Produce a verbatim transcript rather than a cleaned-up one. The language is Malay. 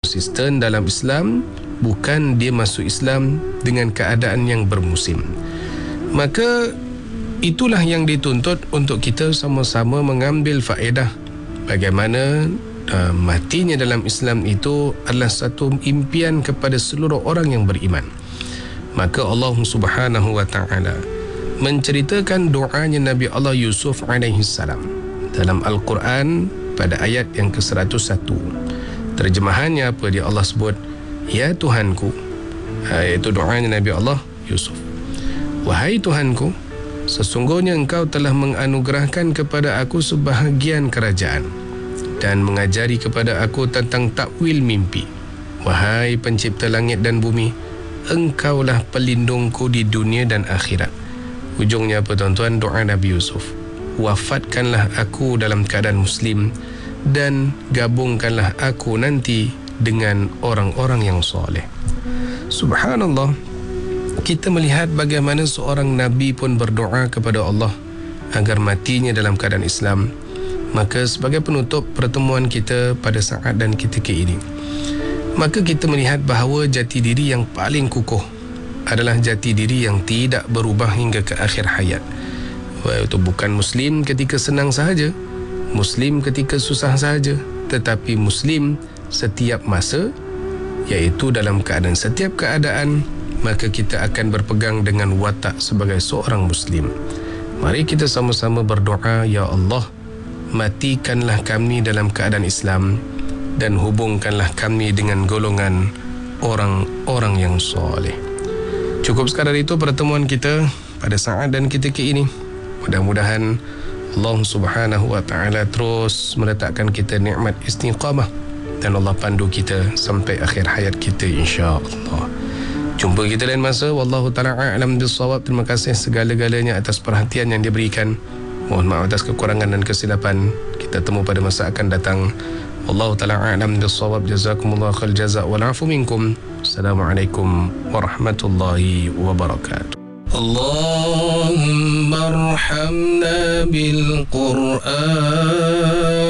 konsisten dalam Islam, bukan dia masuk Islam dengan keadaan yang bermusim. Maka itulah yang dituntut untuk kita sama-sama mengambil faedah bagaimana uh, matinya dalam Islam itu adalah satu impian kepada seluruh orang yang beriman. Maka Allah Subhanahu wa taala menceritakan doanya Nabi Allah Yusuf alaihi salam dalam Al-Quran pada ayat yang ke seratus satu. Terjemahannya apa dia Allah sebut? Ya Tuhanku, iaitu doanya Nabi Allah Yusuf. Wahai Tuhanku, sesungguhnya engkau telah menganugerahkan kepada aku sebahagian kerajaan dan mengajari kepada aku tentang takwil mimpi. Wahai pencipta langit dan bumi, engkaulah pelindungku di dunia dan akhirat. Ujungnya apa tuan-tuan? Doa Nabi Yusuf. Wafatkanlah aku dalam keadaan muslim dan gabungkanlah aku nanti dengan orang-orang yang soleh. Subhanallah, kita melihat bagaimana seorang Nabi pun berdoa kepada Allah agar matinya dalam keadaan Islam. Maka sebagai penutup pertemuan kita pada saat dan ketika ini, maka kita melihat bahawa jati diri yang paling kukuh adalah jati diri yang tidak berubah hingga ke akhir hayat. Itu bukan Muslim ketika senang sahaja, Muslim ketika susah sahaja, tetapi Muslim setiap masa, iaitu dalam keadaan setiap keadaan. Maka kita akan berpegang dengan watak sebagai seorang Muslim. Mari kita sama-sama berdoa, Ya Allah, matikanlah kami dalam keadaan Islam dan hubungkanlah kami dengan golongan orang-orang yang soleh. Cukup sekadar itu pertemuan kita pada saat dan ketika ini. Mudah-mudahan Allah Subhanahu wa taala terus meletakkan kita nikmat istiqamah dan Allah pandu kita sampai akhir hayat kita, insya-Allah. Jumpa kita lain masa. Wallahu taala a'lam bissawab. Terima kasih segala-galanya atas perhatian yang diberikan. Mohon maaf atas kekurangan dan kesilapan. Kita temu pada masa akan datang. Wallahu taala a'lam bissawab. Jazakumullahu khairal jazaa wal 'afu minkum. Assalamualaikum warahmatullahi wabarakatuh. اللهم ارحمنا بالقرآن